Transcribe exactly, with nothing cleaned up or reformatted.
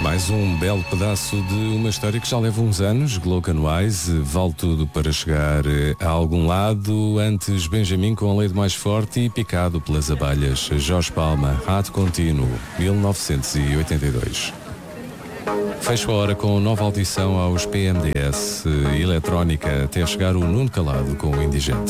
Mais um belo pedaço de uma história que já leva uns anos. Glocan Wise, vale tudo para chegar a algum lado. Antes, Benjamin com a lei do mais forte e picado pelas abelhas. Jorge Palma, ato contínuo, mil novecentos e oitenta e dois. Fecho a hora com nova audição aos P M D S, eletrónica, até chegar o Nuno Calado com o Indigente.